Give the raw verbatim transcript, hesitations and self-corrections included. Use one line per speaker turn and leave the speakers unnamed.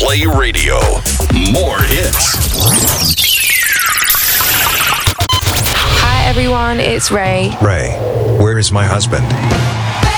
Play Radio. More hits.
Hi everyone, it's Ray.
Ray, where is my husband?